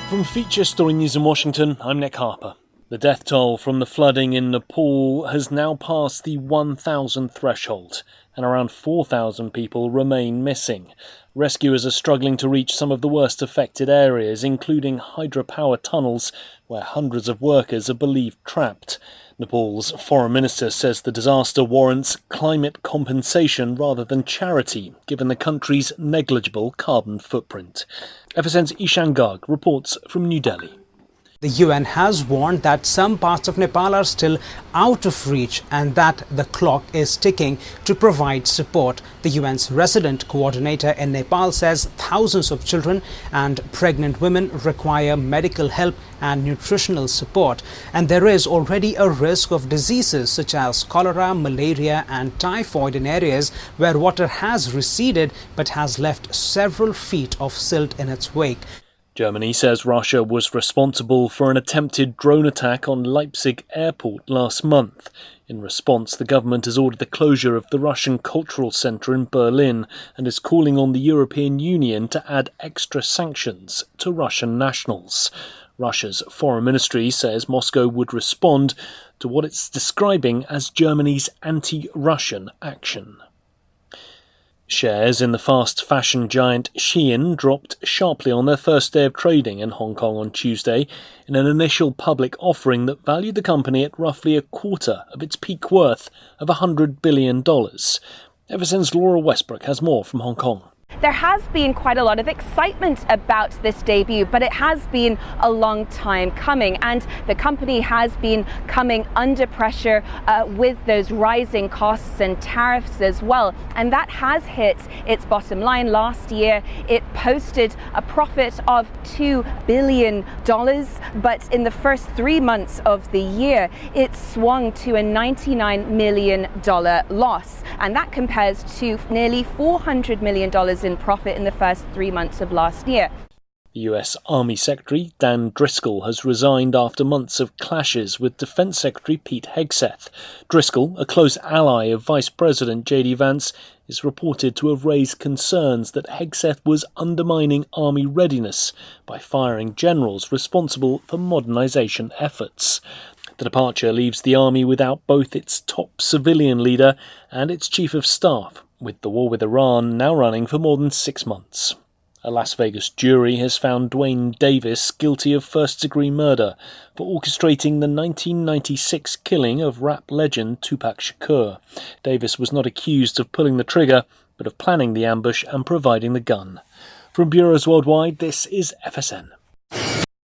From Feature Story News in Washington, I'm Nick Harper. The death toll from the flooding in Nepal has now passed the 1,000 threshold, and around 4,000 people remain missing. Rescuers are struggling to reach some of the worst affected areas, including hydropower tunnels, where hundreds of workers are believed trapped. Nepal's foreign minister says the disaster warrants climate compensation rather than charity, given the country's negligible carbon footprint. FSN's Ishan Garg reports from New Delhi. The UN has warned that some parts of Nepal are still out of reach and that the clock is ticking to provide support. The UN's resident coordinator in Nepal says thousands of children and pregnant women require medical help and nutritional support. And there is already a risk of diseases such as cholera, malaria and typhoid in areas where water has receded but has left several feet of silt in its wake. Germany says Russia was responsible for an attempted drone attack on Leipzig airport last month. In response, the government has ordered the closure of the Russian Cultural Centre in Berlin and is calling on the European Union to add extra sanctions to Russian nationals. Russia's foreign ministry says Moscow would respond to what it's describing as Germany's anti-Russian action. Shares in the fast fashion giant Shein dropped sharply on their first day of trading in Hong Kong on Tuesday in an initial public offering that valued the company at roughly a quarter of its peak worth of $100 billion. FSN's Laura Westbrook has more from Hong Kong. There has been quite a lot of excitement about this debut, but it has been a long time coming, and the company has been coming under pressure with those rising costs and tariffs as well, and that has hit its bottom line. Last year it posted a profit of $2 billion, but in the first 3 months of the year it swung to a $99 million loss, and that compares to nearly $400 million in profit in the first 3 months of last year. The US Army Secretary Dan Driscoll has resigned after months of clashes with Defense Secretary Pete Hegseth. Driscoll, a close ally of Vice President J.D. Vance, is reported to have raised concerns that Hegseth was undermining Army readiness by firing generals responsible for modernisation efforts. The departure leaves the Army without both its top civilian leader and its Chief of Staff, with the war with Iran now running for more than 6 months. A Las Vegas jury has found Duane Davis guilty of first-degree murder for orchestrating the 1996 killing of rap legend Tupac Shakur. Davis was not accused of pulling the trigger, but of planning the ambush and providing the gun. From bureaus worldwide, this is FSN.